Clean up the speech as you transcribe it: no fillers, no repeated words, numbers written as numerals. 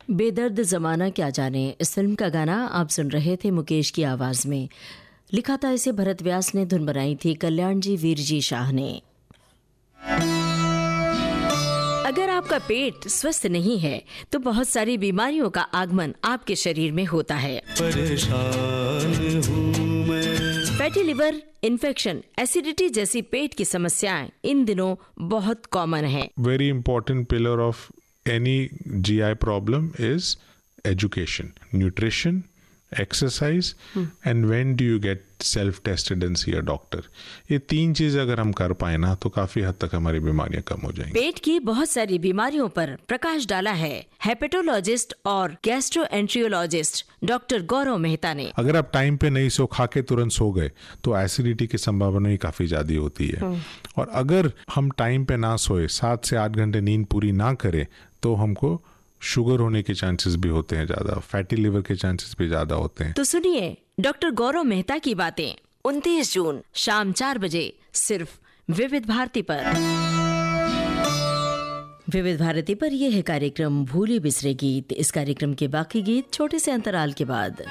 बेदर्द जमाना क्या जाने, इस फिल्म का गाना आप सुन रहे थे मुकेश की आवाज में। लिखा था इसे भरत व्यास ने, धुन बनाई थी कल्याण जी वीर जी शाह ने। अगर आपका पेट स्वस्थ नहीं है तो बहुत सारी बीमारियों का आगमन आपके शरीर में होता है। परेशान हूँ मैं। फैटी लिवर, इन्फेक्शन, एसिडिटी जैसी पेट की समस्याएं इन दिनों बहुत कॉमन है। Very important pillar of any GI problem is education, nutrition, exercise, and when do you get self-tested and see a doctor. ये 3 चीज अगर हम कर पाए ना तो काफी हद तक हमारी बीमारियां कम हो जाएंगी। पेट की बहुत सारी बीमारियों पर प्रकाश डाला है हेपेटोलॉजिस्ट और गैस्ट्रोएंट्रियोलॉजिस्ट डॉक्टर गौरव मेहता ने। अगर आप टाइम पे नहीं सो, खा के तुरंत सो गए तो एसिडिटी की संभावना ही काफी ज्यादा होती है। और अगर हम टाइम पे ना सोए, 7 से 8 घंटे नींद पूरी ना करें तो हमको शुगर होने के चांसेस भी होते हैं ज्यादा, फैटी लिवर के चांसेस भी ज्यादा होते हैं। तो सुनिए डॉक्टर गौरव मेहता की बातें 29 जून शाम 4 बजे सिर्फ विविध भारती पर। विविध भारती पर यह है कार्यक्रम भूले बिसरे गीत। इस कार्यक्रम के बाकी गीत छोटे से अंतराल के बाद।